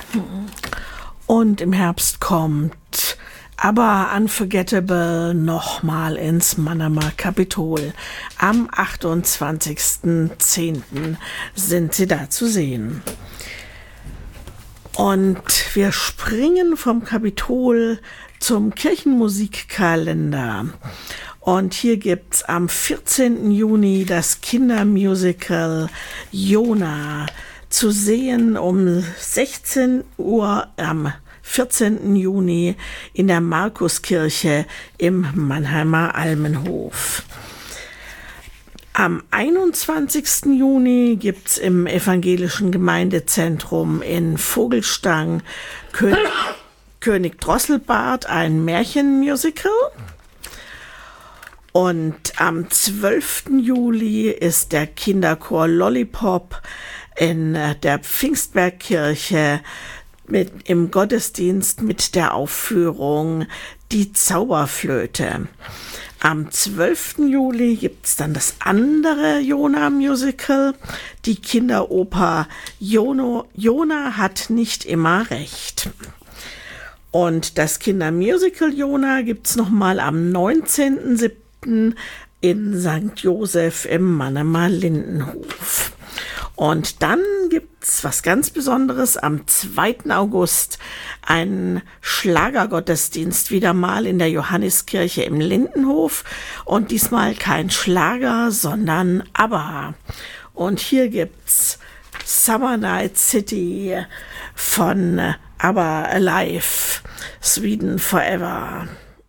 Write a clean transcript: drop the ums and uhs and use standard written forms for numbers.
Und im Herbst kommt aber Unforgettable nochmal ins Mannheimer Kapitol. Am 28.10. sind sie da zu sehen. Und wir springen vom Kapitol zum Kirchenmusikkalender. Und hier gibt's am 14. Juni das Kindermusical Jona zu sehen um 16 Uhr am 14. Juni in der Markuskirche im Mannheimer Almenhof. Am 21. Juni gibt's im Evangelischen Gemeindezentrum in Vogelstang König Drosselbart ein Märchenmusical. Und am 12. Juli ist der Kinderchor Lollipop in der Pfingstbergkirche im Gottesdienst mit der Aufführung Die Zauberflöte. Am 12. Juli gibt's dann das andere Jona-Musical, die Kinderoper Jona hat nicht immer recht. Und das Kindermusical Jona gibt's nochmal am 19.07. in St. Joseph im Mannheimer Lindenhof. Und dann gibt's was ganz Besonderes am 2. August, einen Schlagergottesdienst wieder mal in der Johanniskirche im Lindenhof und diesmal kein Schlager, sondern ABBA. Und hier gibt's Summer Night City von ABBA Alive, Sweden Forever.